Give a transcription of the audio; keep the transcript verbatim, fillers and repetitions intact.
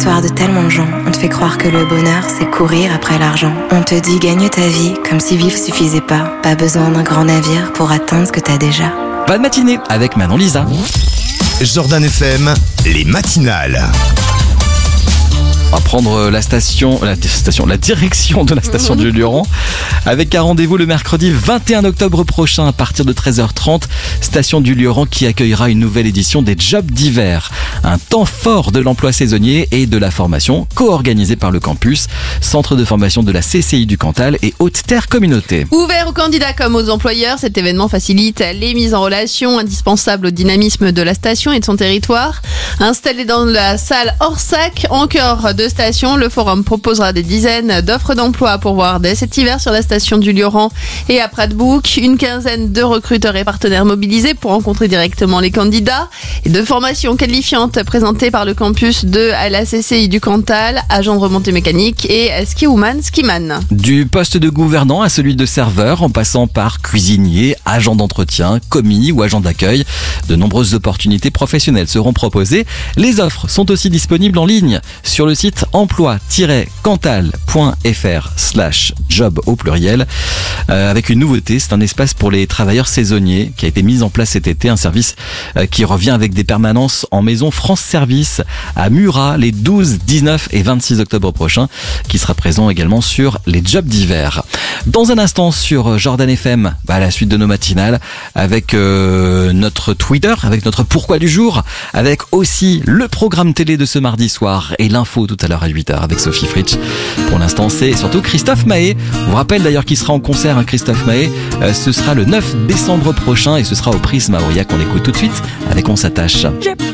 l'histoire de tellement de gens. On te fait croire que le bonheur, c'est courir après l'argent. On te dit gagne ta vie, comme si vivre suffisait pas. Pas besoin d'un grand navire pour atteindre ce que t'as déjà. Bonne matinée avec Manon Lisa. Jordan F M, les matinales. On va prendre la station, la station, la direction de la station du Luron avec un rendez-vous le mercredi vingt et un octobre prochain à partir de treize heures trente. Station du Luron qui accueillera une nouvelle édition des Jobs d'hiver. Un temps fort de l'emploi saisonnier et de la formation co-organisé par le campus, centre de formation de la C C I du Cantal et Haute-Terre Communauté. Ouvert aux candidats comme aux employeurs, cet événement facilite les mises en relation indispensables au dynamisme de la station et de son territoire. Installé dans la salle Orsac, en cœur de station, le forum proposera des dizaines d'offres d'emploi pour voir dès cet hiver sur la station du Luron et à Pratbouc. Une quinzaine de recruteurs et partenaires mobilisés pour rencontrer directement les candidats et de formations qualifiantes présentées par le campus de la C C I du Cantal, agent de remontée mécanique et skiwoman, skiman. Du poste de gouvernant à celui de serveur, en passant par cuisinier, agent d'entretien, commis ou agent d'accueil, de nombreuses opportunités professionnelles seront proposées. Les offres sont aussi disponibles en ligne sur le site emploi-cantal.fr slash job au pluriel euh, avec une nouveauté, c'est un espace pour les travailleurs saisonniers qui a été mis en place cet été, un service euh, qui revient avec des permanences en maison France Service à Murat les douze, dix-neuf et vingt-six octobre prochains, qui sera présent également sur les jobs d'hiver. Dans un instant sur Jordan F M, bah, la suite de nos matinales avec euh, notre Twitter, avec notre pourquoi du jour, avec aussi le programme télé de ce mardi soir et l'info tout à l'heure à huit heures avec Sophie Fritsch. Pour l'instant, c'est surtout Christophe Maé. On vous rappelle d'ailleurs qu'il sera en concert, hein, Christophe Maé. Euh, ce sera le neuf décembre prochain et ce sera au Prisme à Aurillac. On l'écoute tout de suite avec On s'attache.